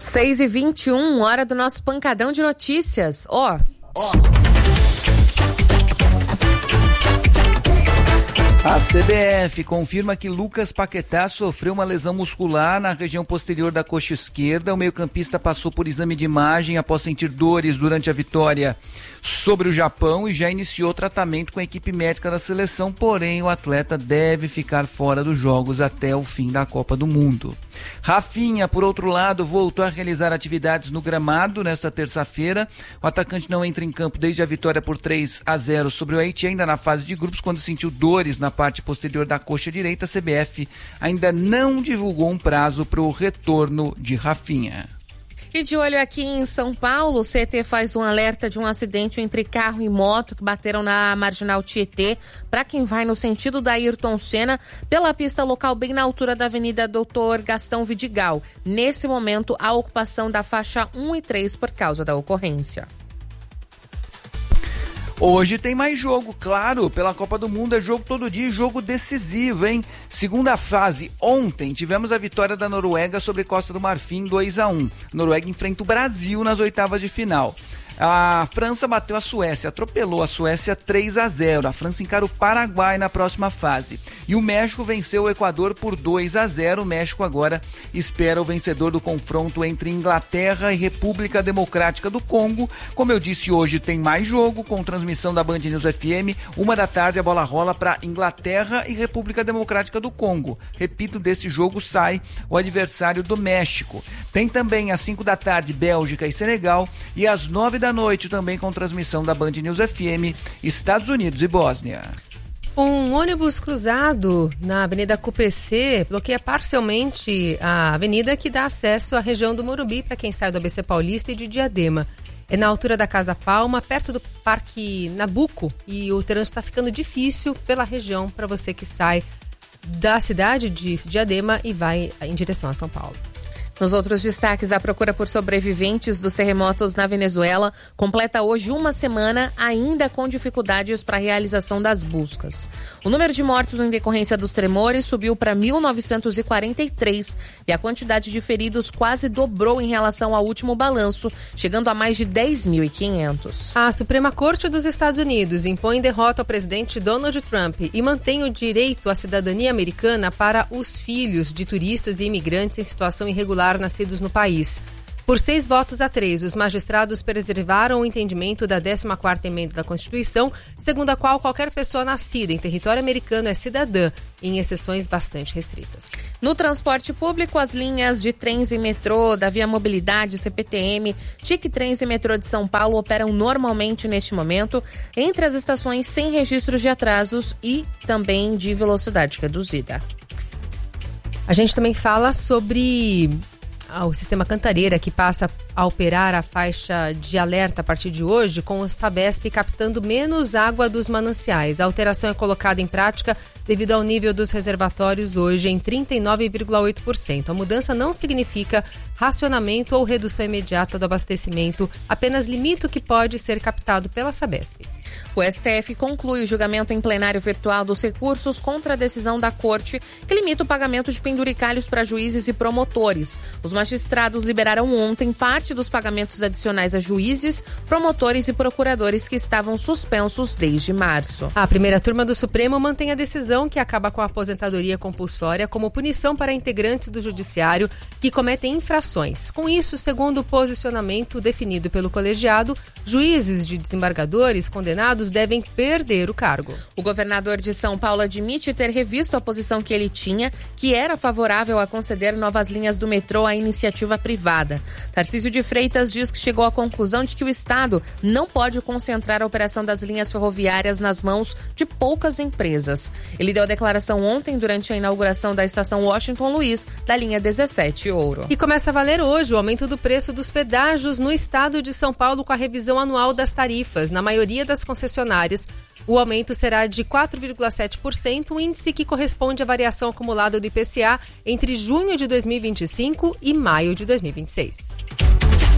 6h21, hora do nosso pancadão de notícias. A CBF confirma que Lucas Paquetá sofreu uma lesão muscular na região posterior da coxa esquerda. O meio-campista passou por exame de imagem após sentir dores durante a vitória sobre o Japão e já iniciou tratamento com a equipe médica da seleção, porém o atleta deve ficar fora dos jogos até o fim da Copa do Mundo. Rafinha, por outro lado, voltou a realizar atividades no gramado nesta terça-feira. O atacante não entra em campo desde a vitória por 3-0 sobre o Haiti, ainda na fase de grupos, quando sentiu dores na parte posterior da coxa direita. A CBF ainda não divulgou um prazo para o retorno de Rafinha. E de olho aqui em São Paulo, o CT faz um alerta de um acidente entre carro e moto que bateram na Marginal Tietê, para quem vai no sentido da Ayrton Senna, pela pista local bem na altura da Avenida Doutor Gastão Vidigal. Nesse momento, a ocupação da faixa 1 e 3 por causa da ocorrência. Hoje tem mais jogo, claro, pela Copa do Mundo é jogo todo dia, jogo decisivo, hein? Segunda fase, ontem tivemos a vitória da Noruega sobre Costa do Marfim, 2-1. Noruega enfrenta o Brasil nas oitavas de final. A França bateu a Suécia, atropelou a Suécia 3-0. A França encara o Paraguai na próxima fase. E o México venceu o Equador por 2-0. O México agora espera o vencedor do confronto entre Inglaterra e República Democrática do Congo. Como eu disse, hoje tem mais jogo, com transmissão da Band News FM. 13h a bola rola para Inglaterra e República Democrática do Congo. Repito, desse jogo sai o adversário do México. Tem também às 5h Bélgica e Senegal, e às 9h também com transmissão da Band News FM, Estados Unidos e Bósnia. Um ônibus cruzado na Avenida CUPC bloqueia parcialmente a avenida que dá acesso à região do Morumbi para quem sai do ABC Paulista e de Diadema. É na altura da Casa Palma, perto do Parque Nabuco, e o trânsito está ficando difícil pela região para você que sai da cidade de Diadema e vai em direção a São Paulo. Nos outros destaques, a procura por sobreviventes dos terremotos na Venezuela completa hoje uma semana, ainda com dificuldades para a realização das buscas. O número de mortos em decorrência dos tremores subiu para 1.943 e a quantidade de feridos quase dobrou em relação ao último balanço, chegando a mais de 10.500. A Suprema Corte dos Estados Unidos impõe derrota ao presidente Donald Trump e mantém o direito à cidadania americana para os filhos de turistas e imigrantes em situação irregular nascidos no país. Por 6-3, os magistrados preservaram o entendimento da 14ª emenda da Constituição, segundo a qual qualquer pessoa nascida em território americano é cidadã, em exceções bastante restritas. No transporte público, as linhas de trens e metrô da Via Mobilidade, CPTM, TIC Trens e Metrô de São Paulo operam normalmente neste momento, entre as estações sem registros de atrasos e também de velocidade reduzida. A gente também fala sobre o sistema Cantareira, que passa a operar a faixa de alerta a partir de hoje, com o Sabesp captando menos água dos mananciais. A alteração é colocada em prática devido ao nível dos reservatórios hoje em 39,8%. A mudança não significa racionamento ou redução imediata do abastecimento, apenas limita o que pode ser captado pela Sabesp. O STF conclui o julgamento em plenário virtual dos recursos contra a decisão da Corte que limita o pagamento de penduricalhos para juízes e promotores. Os magistrados liberaram ontem parte dos pagamentos adicionais a juízes, promotores e procuradores que estavam suspensos desde março. A primeira turma do Supremo mantém a decisão que acaba com a aposentadoria compulsória como punição para integrantes do judiciário que cometem infrações. Com isso, segundo o posicionamento definido pelo colegiado, juízes de desembargadores condenados devem perder o cargo. O governador de São Paulo admite ter revisto a posição que ele tinha, que era favorável a conceder novas linhas do metrô à iniciativa privada. Tarcísio de Freitas diz que chegou à conclusão de que o Estado não pode concentrar a operação das linhas ferroviárias nas mãos de poucas empresas. Ele deu a declaração ontem durante a inauguração da estação Washington Luiz, da linha 17 Ouro. E começa a valer hoje o aumento do preço dos pedágios no estado de São Paulo com a revisão anual das tarifas. Na maioria das concessionárias, o aumento será de 4,7%, um índice que corresponde à variação acumulada do IPCA entre junho de 2025 e maio de 2026.